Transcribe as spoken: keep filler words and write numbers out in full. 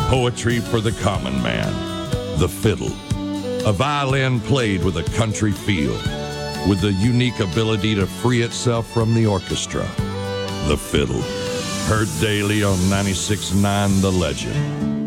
Poetry for the common man. The fiddle. A violin played with a country feel, with the unique ability to free itself from the orchestra. The fiddle. Heard daily on ninety-six point nine The Legend.